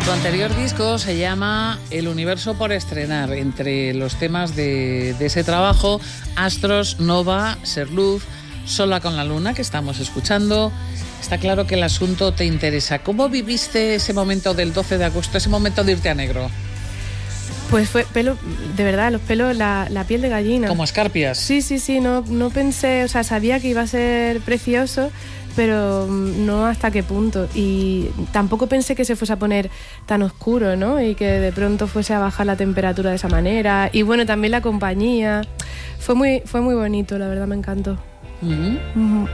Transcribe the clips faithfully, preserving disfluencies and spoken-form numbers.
Tu anterior disco se llama El universo por estrenar. Entre los temas de, de ese trabajo, Astros, Nova, Ser Luz, Sola con la Luna, que estamos escuchando. Está claro que el asunto te interesa. ¿Cómo viviste ese momento del doce de agosto, ese momento de irte a negro? Pues fue pelo, de verdad, los pelos, la, la piel de gallina. Como escarpias. Sí, sí, sí, no, no pensé, o sea, sabía que iba a ser precioso, pero no hasta qué punto. Y tampoco pensé que se fuese a poner tan oscuro, ¿no? Y que de pronto fuese a bajar la temperatura de esa manera. Y bueno, también la compañía. Fue muy, fue muy bonito, la verdad, me encantó. Uh-huh. Uh-huh.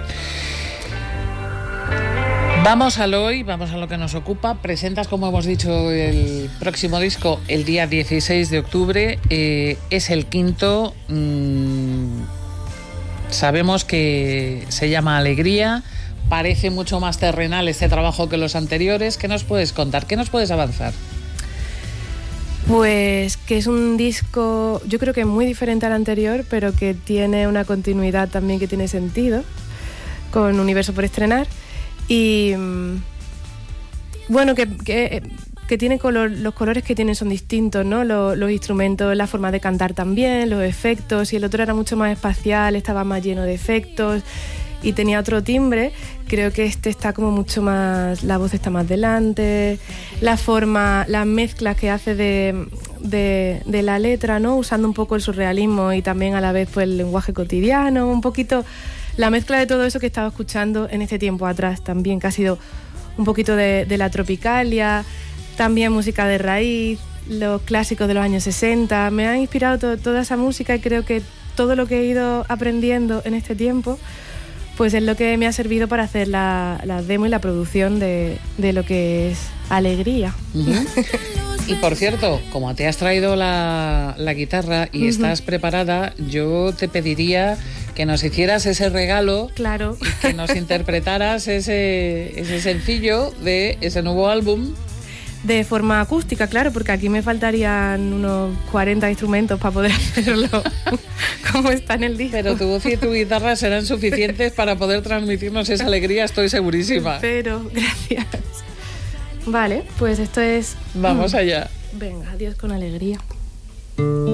Vamos al hoy, vamos a lo que nos ocupa. Presentas, como hemos dicho, el próximo disco el día dieciséis de octubre. Eh, es el quinto. Mmm, sabemos que se llama Alegría. Parece mucho más terrenal este trabajo que los anteriores. ¿Qué nos puedes contar? ¿Qué nos puedes avanzar? Pues que es un disco, yo creo que muy diferente al anterior, pero que tiene una continuidad también que tiene sentido, con Universo por estrenar. Y bueno, que, que, que tiene color, los colores que tienen son distintos, ¿no? Los, los instrumentos, la forma de cantar también, los efectos, y el otro era mucho más espacial, estaba más lleno de efectos y tenía otro timbre. Creo que este está como mucho más, la voz está más delante, la forma, las mezclas que hace de, de, de la letra, ¿no? Usando un poco el surrealismo y también a la vez pues el lenguaje cotidiano, un poquito la mezcla de todo eso que estaba escuchando en este tiempo atrás también, que ha sido un poquito de, de la tropicalia, también música de raíz, los clásicos de los años sesenta. Me ha inspirado to, toda esa música, y creo que todo lo que he ido aprendiendo en este tiempo pues es lo que me ha servido para hacer la, la demo y la producción de, de lo que es Alegría. Uh-huh. Y por cierto, como te has traído la, la guitarra y uh-huh. estás preparada, yo te pediría que nos hicieras ese regalo, claro, y que nos interpretaras ese, ese sencillo de ese nuevo álbum. De forma acústica, claro, porque aquí me faltarían unos cuarenta instrumentos para poder hacerlo como está en el disco. Pero tu voz y tu guitarra serán suficientes para poder transmitirnos esa alegría, estoy segurísima. Pero, gracias. Vale, pues esto es... Vamos allá. Venga, adiós con alegría.